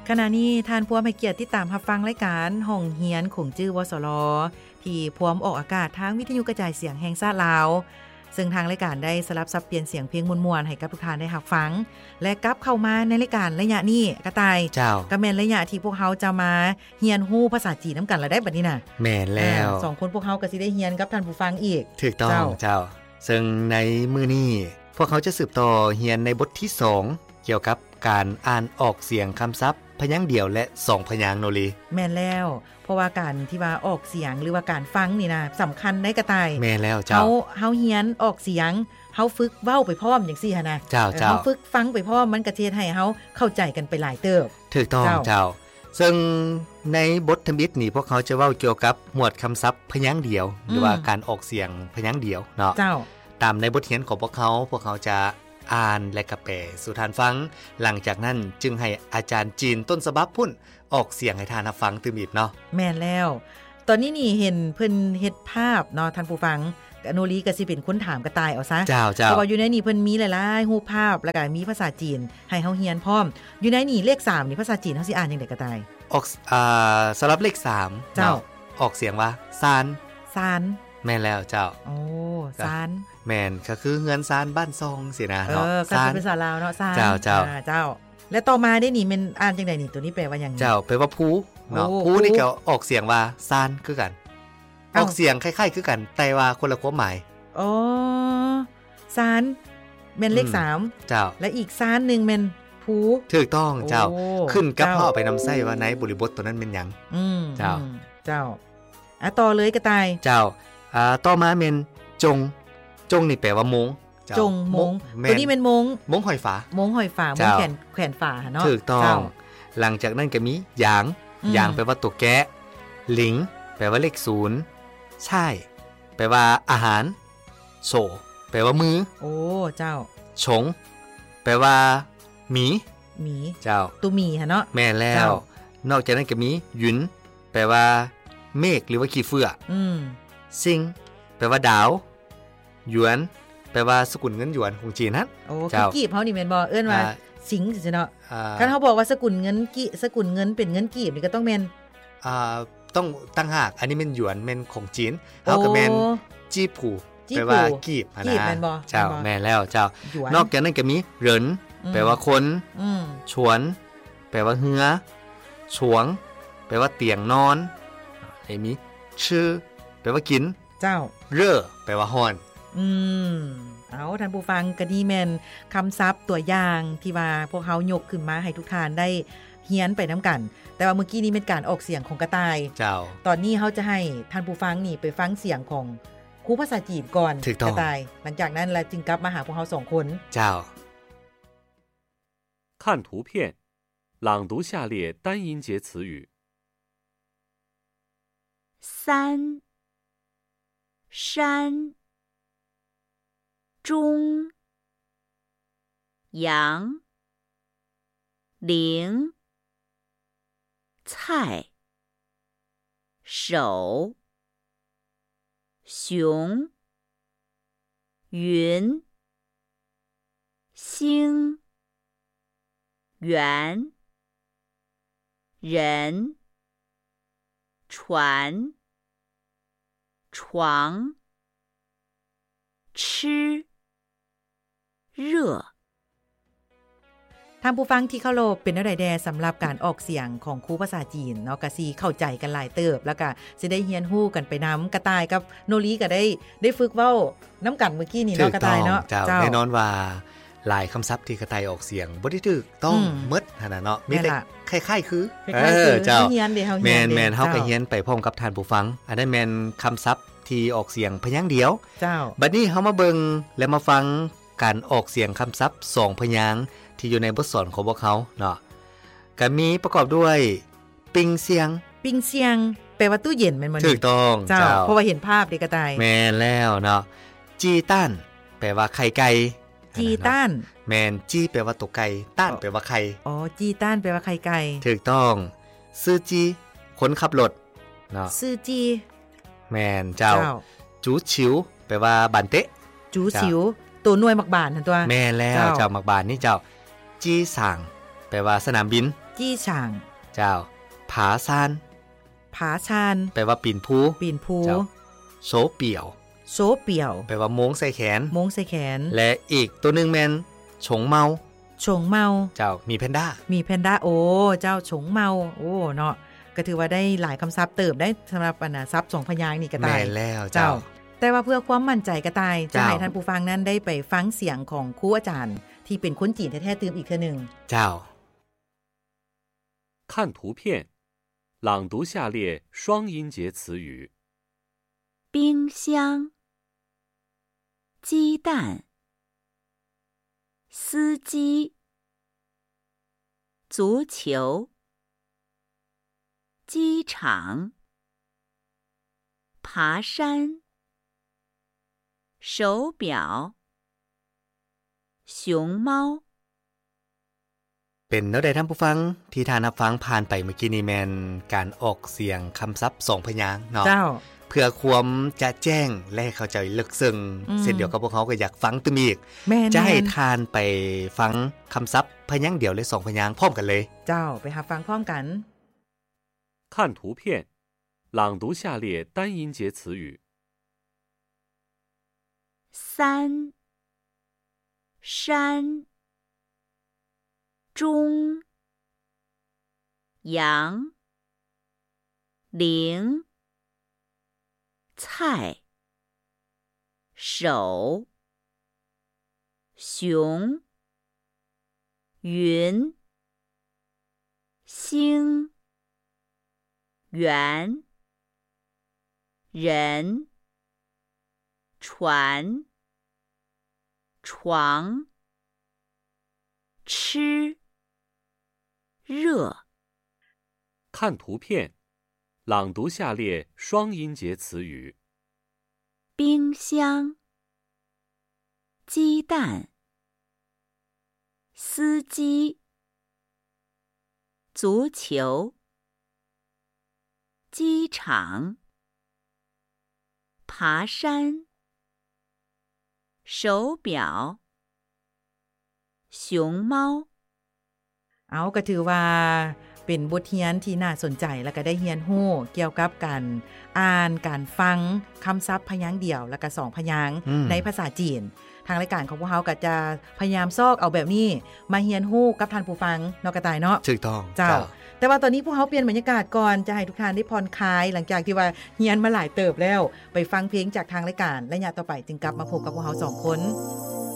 ขณะนี้ท่านผู้ให้เกียรติติดตามรับฟังรายการห้องเฮียนของจื้อวสลที่พร้อมออกอากาศทางวิทยุกระจายเสียงแห่งชาติลาวซึ่งทางรายการได้สลับสับเปลี่ยนเสียงเพลงม่วนๆให้กับทุกท่านได้รับฟังและกลับเข้ามาในรายการระยะนี้กระต่ายก็แม่นระยะที่พวกเฮาจะมาเฮียนฮู้ภาษาจีนนำกันแล้วได้บัดนี้น่ะแม่นแล้ว 2คนพวกเฮาก็สิได้เฮียนกับท่านผู้ฟังอีกถูกต้องเจ้าซึ่งในมื้อนี้พวกเขาจะสืบต่อเฮียนในบทที่2เกี่ยวกับการอ่านออกเสียงคำศัพท์พยางค์เดียวและ2พยางค์โนลีแม่นแล้วเพราะว่าการที่ว่าออกเสียงหรือว่าการฟังนี่นะสำคัญในกระต่ายแม่นแล้วเจ้าเฮาเฮียนออกเสียงเฮาฝึกเว้าไปพร้อมจังซี่หั่นน่ะเจ้าเฮาฝึกฟังไปพร้อมมันก็จะเฮ็ดให้เฮาเข้าใจกันไปหลายเติบถูกต้องเจ้าซึ่งในบทธรรมิตนี่พวกเขาจะเว้าเกี่ยวกับหมวดคำศัพท์พยางค์เดียวหรือว่าการออกเสียงพยางค์เดียวเนาะเจ้าตามในบทเรียนของพวกเขาจะอ่านและก็แปลสู่ท่านฟังหลังจากนั้นจึงให้อาจารย์จีนต้นฉบับพุ่นออกเสียงให้ท่านฟังตื่มอีกเนาะแม่นแล้วตอนนี้นี่เห็นเพิ่นเฮ็ดภาพเนาะท่านผู้ฟังอโนลีก็สิเป็นคนถามกระต่ายเอาซะเพราะว่าอยู่ในนี่เพิ่นมีหลายๆรูปภาพแล้วก็มีภาษาจีนให้เฮาเรียนพร้อมอยู่ในนี่เลข3นี่ภาษาจีนเฮาสิอ่านจังได๋กระต่ายออกสำหรับเลข3 เจ้าออกเสียงว่าซานแม่นแล้วเจ้าโอ้ซานแม่นก็คือเฮือนซานบ้านซองสินะเนาะซานเป็นภาษาลาวเนาะซานเจ้าแล้วต่อมาได้นี่มันอ่านจังได๋นี่ตัวนี้แปลว่าหยังเจ้าแปลว่าภูเนาะภูนี่ก็ออกเสียงว่าซานคือกันออกเสียงคล้ายๆคือกันแต่ว่าคนละความหมายอ๋อซานแม่นเลข3 เจ้าและอีกซานนึงแม่นภูถูกต้องเจ้าขึ้นกับพ่อไปนำไส้ว่าในบริบทตัวนั้นเป็นหยังเจ้าต่อเลยกระต่ายเจ้าต่อมาแม่นจงนี่แปลว่ามงจงมงตัวนี้เป็นมงหอยฝามงหอยฝามงแขวนฝาเนาะถูกต้องหลังจากนั้นก็มีหยางแปลว่าตัวแกะหลิงแปลว่าเลข0ใช่แปลว่าอาหารโซแปลว่ามือโอ้เจ้าฉงแปลว่าหมีเจ้าตัวหมีฮะเนาะแม่แล้วนอกจากนั้นก็มีหยุนแปลว่าเมฆหรือว่าขี้เฟือกซิงแปลว่าดาวหยวนแปลว่าสกุลเงินหยวนของจีนฮะโอ้คือกีบเฮานี่แม่นบ่เอิ้นว่าสิงซื่อเนาะคันเฮาบอกว่าสกุลเงินสกุลเงินเป็นเงินกีบนี่ก็ต้องแม่นต้องตั้งหากอันนี้แม่นหยวนแม่นของจีนเฮาก็แม่นจี้ผู่แปลว่ากีบนะเจ้าแม่แล้วเจ้านอกจากนั้นก็มีเหรินแปลว่าคนฉวนแปลว่าเหือฉวงแปลว่าเตียงนอนไอ้มีชื่อแปลว่ากินเจ้าเร่อแปลว่าฮ้อนเอาท่านผู้ฟังก็ดีแม่นคำศัพท์ตัวอย่างที่ว่าพวกเฮายกขึ้นมาให้ทุกท่านได้เฮียนไปนํากันแต่ว่าเมื่อกี้นี้เป็นการออกเสียงของกระต่ายเจ้าตอนนี้เฮาจะให้ท่านผู้ฟังนี่ไปฟังเสียงของครูภาษาจีนก่อนกระต่ายหลังจากนั้นแล้วจึงกลับมาหาพวกเฮา2คนเจ้า看图片朗读下列单音节词语三山中阳陵菜手熊云星圆人船床吃热ท่านผู้ฟังที่เคารพเป็นอะไรแดสำหรับการออกเสียงของครูภาษาจีนเนาะก็สิเข้าใจกันหลายเติบแล้วก็สิได้เรียนรู้กันไปนํากระต่ายกับโนรีก็ได้ฝึกเว้านํากันเมื่อกี้นี่เนาะกระต่ายเนาะเจ้าแน่นอนว่าหลายคำศัพท์ที่กระต่ายออกเสียงบ่ได้ถูกต้องหมดหั่นน่ะเนาะมีแต่คล้ายๆคือเจ้าเรียนเด้เฮาแม่นๆเฮาก็เรียนไปพร้อมกับท่านผู้ฟังอันนั้นแม่นคำศัพท์ที่ออกเสียงพยางค์เดียวเจ้าบัดนี้เฮามาเบิ่งและมาฟังการออกเสียงคำศัพท์2พยางค์ที่อยู่ในบทสอนของพวกเขาเนาะก็มีประกอบด้วยปิงเสียงแปลว่าตู้เย็นแม่นบ่นี่ถูกต้องเจ้าเพราะว่าเห็นภาพเด้กระต่ายแม่นแล้วเนาะจีต้านแปลว่าไข่ไก่จีต้านแม่นจีแปลว่าตัวไก่ต้านแปลว่าไข่อ๋อจีต้านแปลว่าไข่ไก่ถูกต้องซื่อจีคนขับรถเนาะซื่อจีแม่นเจ้าจูฉิวแปลว่าบันเตะจูฉิวตัวหน่วยมักบานหั่นตัวแม่นแล้วเจ้ามักบานนี่เจ้าจีสางแปลว่าสนามบินจี้ช่างเจ้าผาซานผาชานแปลว่าปีนภูเจ้าโซเปี่ยวโซเปี่ยวแปลว่าม้งใส่แขนม้งใส่แขนและอีกตัวนึงแม่นฉงเมาฉงเมาเจ้ามีแพนด้าโอ้เจ้าฉงเมาโอ้เนาะก็ถือว่าได้หลายคำศัพท์เติบได้สำหรับศัพท์2พยางค์นี่ก็ได้แม่นแล้วเจ้าแต่ว่าเพื่อความมั่นใจก็ตายจะให้ท่านผู้ฟังนั้นได้ไปฟังเสียงของครูอาจารย์ที่เป็นคนจีนแท้ๆตื่มอีกเทื่อนึงเจ้า看图片朗读下列双音节词语冰箱鸡蛋司机足球机场爬山手表熊猫เป็นเนาะได้ท่านผู้ฟังที่ท่านรับฟังผ่านไปเมื่อกี้นี้แม่นการออกเสียงคำศัพท์2พยางค์เนาะเพื่อความจะแจ้งและเข้าใจลึกซึ้งเช่นเดียวกับพวกเขาก็อยากฟังตึมอีกจะให้ทานไปฟังคำศัพท์พยางค์เดียวและ2พยางค์พร้อมกันเลยเจ้าไปหาฟังพร้อมกัน看图片朗读下列单音节词语三山中羊铃菜手熊云星圆人船床吃热看图片朗读下列双音节词语冰箱鸡蛋司机足球机场爬山手表熊猫เอาก็ถือว่าเป็นบทเรียนที่น่าสนใจแล้วก็ได้เรียนรู้เกี่ยวกับการอ่านการฟังคำศัพท์พยางค์เดียวแล้วก็2พยางค์ในภาษาจีนทางรายการของพวกเราก็จะพยายามซอกเอาแบบนี้มาเรียนรู้กับท่านผู้ฟังเนาะกระต่ายเนาะถูกต้องเจ้าแต่ว่าตอนนี้พวกเราเปลี่ยนบรรยากาศก่อนจะให้ทุกท่านได้ผ่อนคลายหลังจากที่ว่าเรียนมาหลายเติบแล้วไปฟังเพลงจากทางรายการและญาติต่อไปจึงกลับมาพบกับพวกเรา2คน